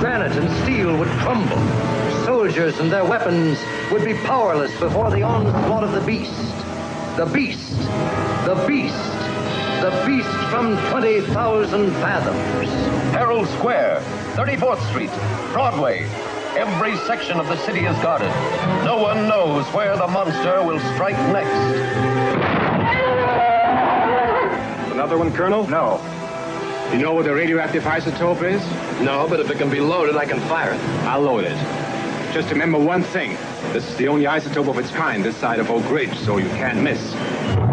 Granite and steel would crumble. Soldiers and their weapons would be powerless before the onslaught of the beast. The beast. The beast. The beast from 20,000 fathoms. Herald Square, 34th Street, Broadway. Every section of the city is guarded. No one knows where the monster will strike next. Another one, Colonel? No. You know what the radioactive isotope is? No, but if it can be loaded, I can fire it. I'll load it. Just remember one thing. This is the only isotope of its kind this side of Oak Ridge, so you can't miss.